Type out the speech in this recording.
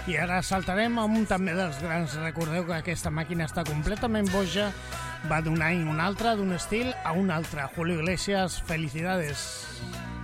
I ara saltarem a un també dels grans. Recordeu que aquesta màquina està completament boja, va d'un any a un altre, d'un estil a un altre. Julio Iglesias, felicidades.